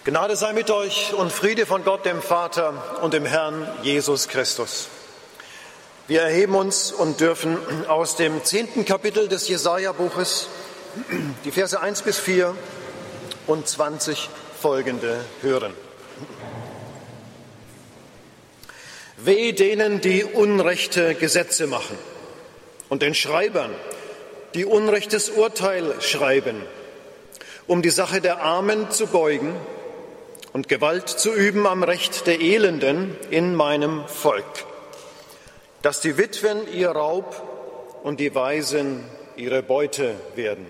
Gnade sei mit euch und Friede von Gott, dem Vater und dem Herrn Jesus Christus. Wir erheben uns und dürfen aus dem 10. Kapitel des Jesaja-Buches die Verse 1 bis 4 und 20 folgende hören. Weh denen, die unrechte Gesetze machen, und den Schreibern, die unrechtes Urteil schreiben, um die Sache der Armen zu beugen und Gewalt zu üben am Recht der Elenden in meinem Volk, dass die Witwen ihr Raub und die Waisen ihre Beute werden.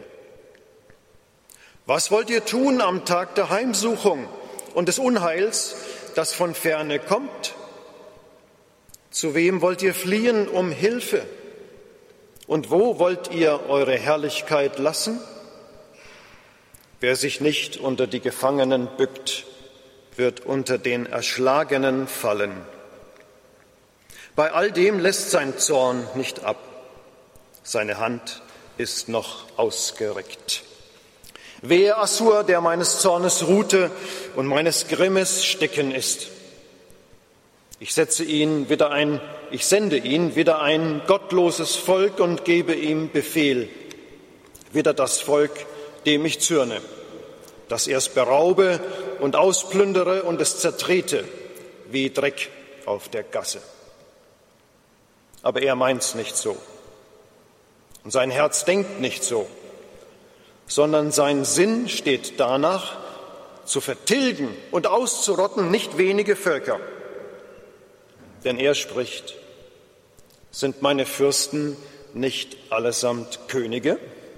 Was wollt ihr tun am Tag der Heimsuchung und des Unheils, das von ferne kommt? Zu wem wollt ihr fliehen um Hilfe? Und wo wollt ihr eure Herrlichkeit lassen? Wer sich nicht unter die Gefangenen bückt, wird unter den Erschlagenen fallen. Bei all dem lässt sein Zorn nicht ab. Seine Hand ist noch ausgereckt. Wehe Assur, der meines Zornes Rute und meines Grimmes Stecken ist. Ich sende ihn wieder ein gottloses Volk und gebe ihm Befehl, wieder das Volk, dem ich zürne, dass er es beraube und ausplündere und es zertrete wie Dreck auf der Gasse. Aber er meint's nicht so. Und sein Herz denkt nicht so, sondern sein Sinn steht danach, zu vertilgen und auszurotten nicht wenige Völker. Denn er spricht: Sind meine Fürsten nicht allesamt Könige?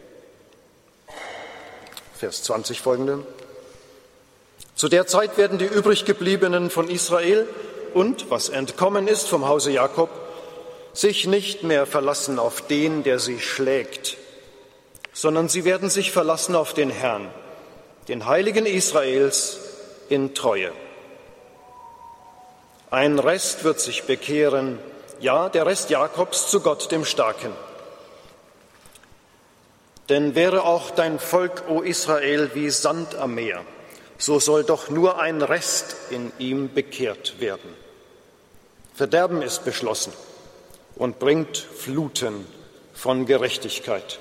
Vers 20 folgende. Zu der Zeit werden die übriggebliebenen von Israel und, was entkommen ist vom Hause Jakob, sich nicht mehr verlassen auf den, der sie schlägt, sondern sie werden sich verlassen auf den Herrn, den Heiligen Israels, in Treue. Ein Rest wird sich bekehren, ja, der Rest Jakobs zu Gott, dem Starken. Denn wäre auch dein Volk, o Israel, wie Sand am Meer, so soll doch nur ein Rest in ihm bekehrt werden. Verderben ist beschlossen und bringt Fluten von Gerechtigkeit.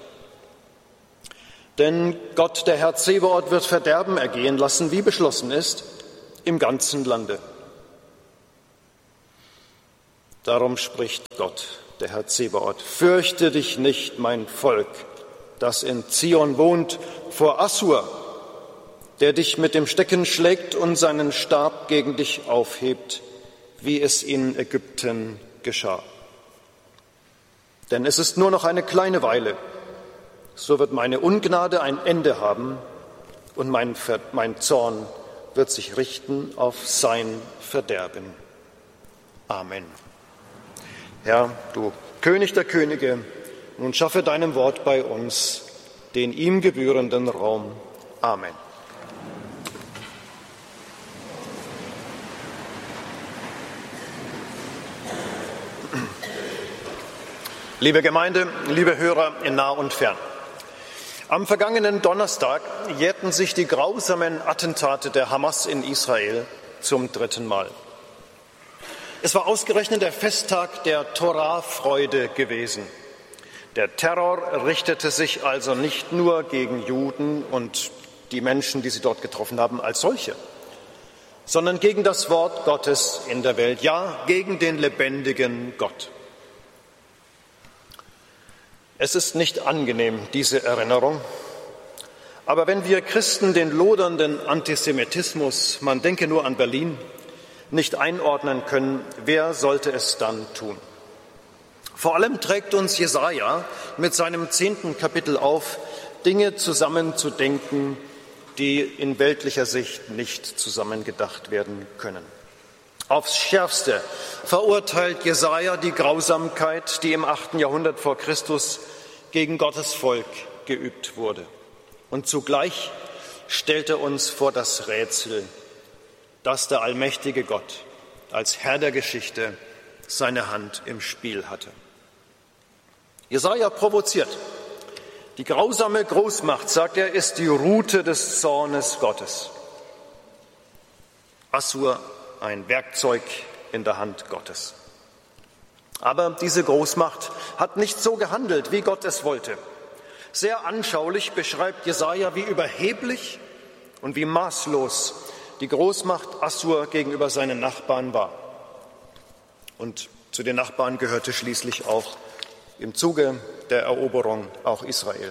Denn Gott, der Herr Zebaoth, wird Verderben ergehen lassen, wie beschlossen ist, im ganzen Lande. Darum spricht Gott, der Herr Zebaoth: Fürchte dich nicht, mein Volk, das in Zion wohnt, vor Assur, der dich mit dem Stecken schlägt und seinen Stab gegen dich aufhebt, wie es in Ägypten geschah. Denn es ist nur noch eine kleine Weile, so wird meine Ungnade ein Ende haben und mein Zorn wird sich richten auf sein Verderben. Amen. Herr, du König der Könige, nun schaffe deinem Wort bei uns den ihm gebührenden Raum. Amen. Liebe Gemeinde, liebe Hörer in nah und fern. Am vergangenen Donnerstag jährten sich die grausamen Attentate der Hamas in Israel zum 3. Mal. Es war ausgerechnet der Festtag der Torah-Freude gewesen. Der Terror richtete sich also nicht nur gegen Juden und die Menschen, die sie dort getroffen haben, als solche, sondern gegen das Wort Gottes in der Welt, ja, gegen den lebendigen Gott. Es ist nicht angenehm, diese Erinnerung, aber wenn wir Christen den lodernden Antisemitismus, man denke nur an Berlin, nicht einordnen können, wer sollte es dann tun? Vor allem trägt uns Jesaja mit seinem 10. Kapitel auf, Dinge zusammenzudenken, die in weltlicher Sicht nicht zusammengedacht werden können. Aufs Schärfste verurteilt Jesaja die Grausamkeit, die im 8. Jahrhundert vor Christus gegen Gottes Volk geübt wurde. Und zugleich stellt er uns vor das Rätsel, dass der allmächtige Gott als Herr der Geschichte seine Hand im Spiel hatte. Jesaja provoziert. Die grausame Großmacht, sagt er, ist die Rute des Zornes Gottes. Assur ein Werkzeug in der Hand Gottes. Aber diese Großmacht hat nicht so gehandelt, wie Gott es wollte. Sehr anschaulich beschreibt Jesaja, wie überheblich und wie maßlos die Großmacht Assur gegenüber seinen Nachbarn war. Und zu den Nachbarn gehörte schließlich auch im Zuge der Eroberung auch Israel.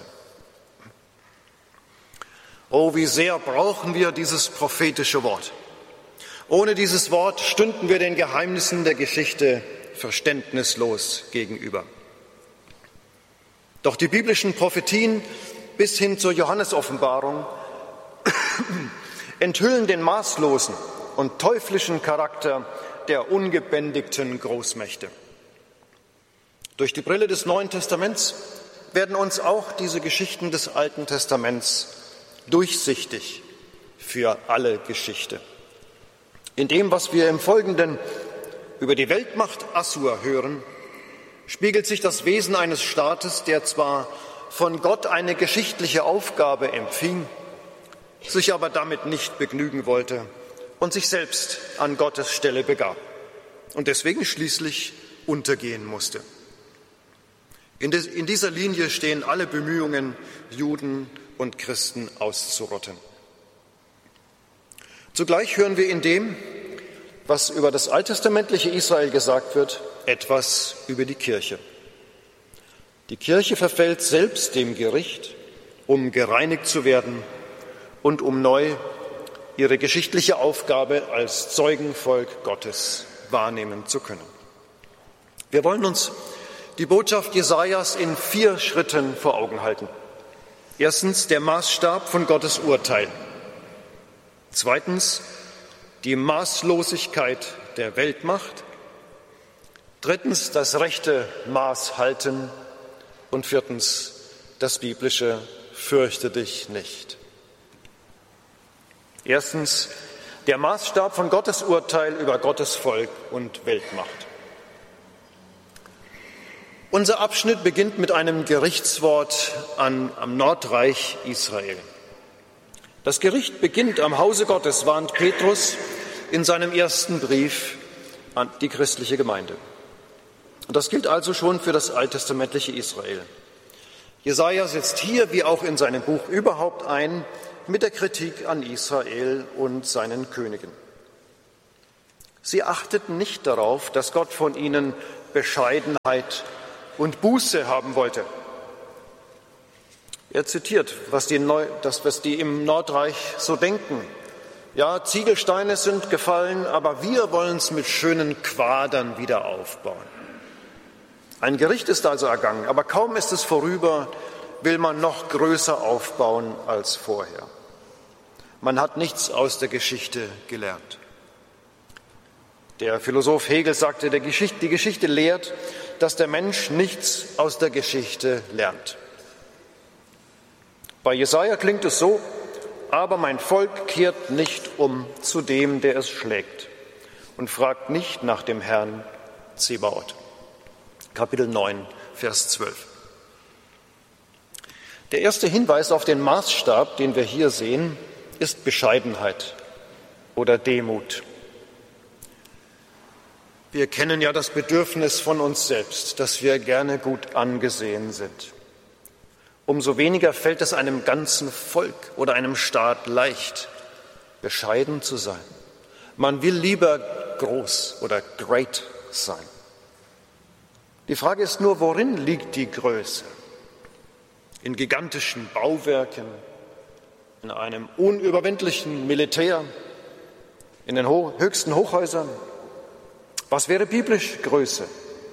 Oh, wie sehr brauchen wir dieses prophetische Wort. Ohne dieses Wort stünden wir den Geheimnissen der Geschichte verständnislos gegenüber. Doch die biblischen Prophetien bis hin zur Johannesoffenbarung enthüllen den maßlosen und teuflischen Charakter der ungebändigten Großmächte. Durch die Brille des Neuen Testaments werden uns auch diese Geschichten des Alten Testaments durchsichtig für alle Geschichte. In dem, was wir im Folgenden über die Weltmacht Assur hören, spiegelt sich das Wesen eines Staates, der zwar von Gott eine geschichtliche Aufgabe empfing, sich aber damit nicht begnügen wollte und sich selbst an Gottes Stelle begab und deswegen schließlich untergehen musste. In dieser Linie stehen alle Bemühungen, Juden und Christen auszurotten. Zugleich hören wir in dem, was über das alttestamentliche Israel gesagt wird, etwas über die Kirche. Die Kirche verfällt selbst dem Gericht, um gereinigt zu werden und um neu ihre geschichtliche Aufgabe als Zeugenvolk Gottes wahrnehmen zu können. Wir wollen uns die Botschaft Jesajas in 4 Schritten vor Augen halten. Erstens, der Maßstab von Gottes Urteil. Zweitens, die Maßlosigkeit der Weltmacht. Drittens, das rechte Maß halten. Und viertens, das biblische Fürchte dich nicht. Erstens, der Maßstab von Gottes Urteil über Gottes Volk und Weltmacht. Unser Abschnitt beginnt mit einem Gerichtswort am Nordreich Israel. Das Gericht beginnt am Hause Gottes, warnt Petrus in seinem ersten Brief an die christliche Gemeinde. Und das gilt also schon für das alttestamentliche Israel. Jesaja setzt hier, wie auch in seinem Buch überhaupt, ein mit der Kritik an Israel und seinen Königen. Sie achteten nicht darauf, dass Gott von ihnen Bescheidenheit und Buße haben wollte. Er zitiert, was die im Nordreich so denken. Ja, Ziegelsteine sind gefallen, aber wir wollen es mit schönen Quadern wieder aufbauen. Ein Gericht ist also ergangen, aber kaum ist es vorüber, will man noch größer aufbauen als vorher. Man hat nichts aus der Geschichte gelernt. Der Philosoph Hegel sagte, die Geschichte lehrt, dass der Mensch nichts aus der Geschichte lernt. Bei Jesaja klingt es so: Aber mein Volk kehrt nicht um zu dem, der es schlägt, und fragt nicht nach dem Herrn Zebaoth. Kapitel 9, Vers 12. Der erste Hinweis auf den Maßstab, den wir hier sehen, ist Bescheidenheit oder Demut. Wir kennen ja das Bedürfnis von uns selbst, dass wir gerne gut angesehen sind. Umso weniger fällt es einem ganzen Volk oder einem Staat leicht, bescheiden zu sein. Man will lieber groß oder great sein. Die Frage ist nur, worin liegt die Größe? In gigantischen Bauwerken, in einem unüberwindlichen Militär, in den höchsten Hochhäusern? Was wäre biblisch Größe?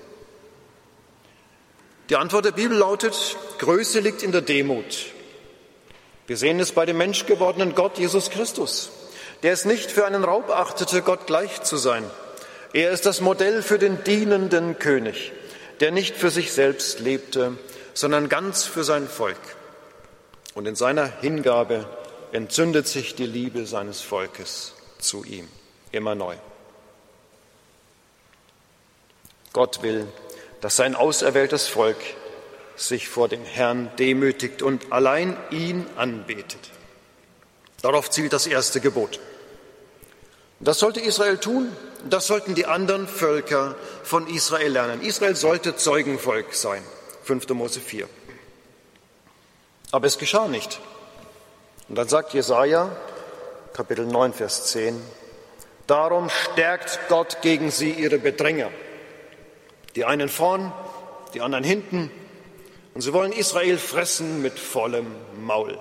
Die Antwort der Bibel lautet: Größe liegt in der Demut. Wir sehen es bei dem menschgewordenen Gott Jesus Christus, der es nicht für einen Raub achtete, Gott gleich zu sein. Er ist das Modell für den dienenden König, der nicht für sich selbst lebte, sondern ganz für sein Volk. Und in seiner Hingabe entzündet sich die Liebe seines Volkes zu ihm, immer neu. Gott will, dass sein auserwähltes Volk sich vor dem Herrn demütigt und allein ihn anbetet. Darauf zielt das erste Gebot. Das sollte Israel tun, das sollten die anderen Völker von Israel lernen. Israel sollte Zeugenvolk sein, 5. Mose 4. Aber es geschah nicht. Und dann sagt Jesaja, Kapitel 9, Vers 10, darum stärkt Gott gegen sie ihre Bedränger. Die einen vorn, die anderen hinten. Und sie wollen Israel fressen mit vollem Maul.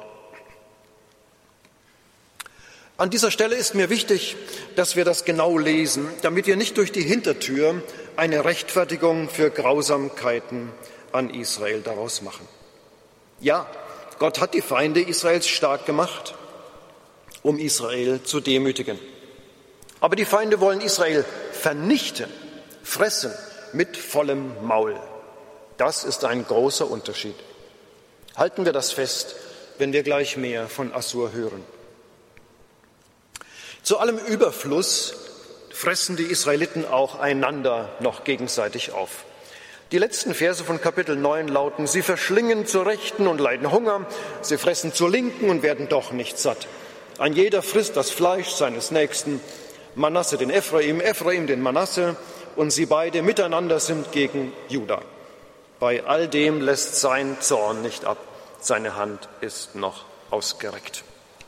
An dieser Stelle ist mir wichtig, dass wir das genau lesen, damit wir nicht durch die Hintertür eine Rechtfertigung für Grausamkeiten an Israel daraus machen. Ja, Gott hat die Feinde Israels stark gemacht, um Israel zu demütigen. Aber die Feinde wollen Israel vernichten, fressen mit vollem Maul. Das ist ein großer Unterschied. Halten wir das fest, wenn wir gleich mehr von Assur hören. Zu allem Überfluss fressen die Israeliten auch einander noch gegenseitig auf. Die letzten Verse von Kapitel 9 lauten, sie verschlingen zur Rechten und leiden Hunger, sie fressen zur Linken und werden doch nicht satt. Ein jeder frisst das Fleisch seines Nächsten, Manasse den Ephraim, Ephraim den Manasse, und sie beide miteinander sind gegen Juda. Bei all dem lässt sein Zorn nicht ab, seine Hand ist noch ausgereckt.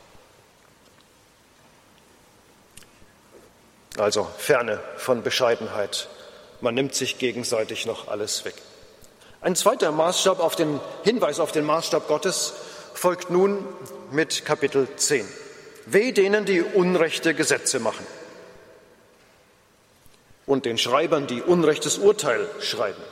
Also ferne von Bescheidenheit. Man nimmt sich gegenseitig noch alles weg. Ein zweiter Maßstab auf den Hinweis auf den Maßstab Gottes folgt nun mit Kapitel 10. Weh denen, die unrechte Gesetze machen und den Schreibern, die unrechtes Urteil schreiben.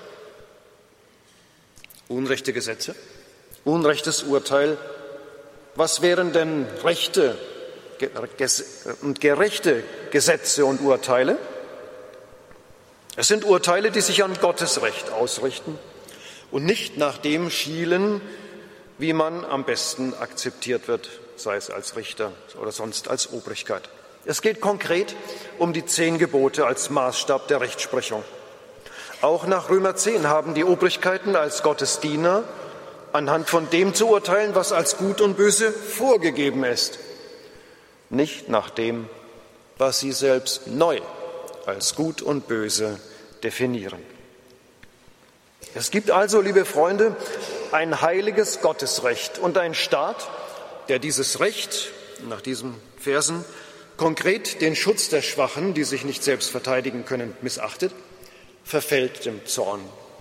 Unrechte Gesetze, unrechtes Urteil. Was wären denn rechte und gerechte Gesetze und Urteile? Es sind Urteile, die sich an Gottes Recht ausrichten und nicht nach dem schielen, wie man am besten akzeptiert wird, sei es als Richter oder sonst als Obrigkeit. Es geht konkret um die 10 Gebote als Maßstab der Rechtsprechung. Auch nach Römer 10 haben die Obrigkeiten als Gottes Diener anhand von dem zu urteilen, was als Gut und Böse vorgegeben ist, nicht nach dem, was sie selbst neu als Gut und Böse definieren. Es gibt also, liebe Freunde, ein heiliges Gottesrecht und ein Staat, der dieses Recht, nach diesen Versen, konkret den Schutz der Schwachen, die sich nicht selbst verteidigen können, missachtet, verfällt dem Zorn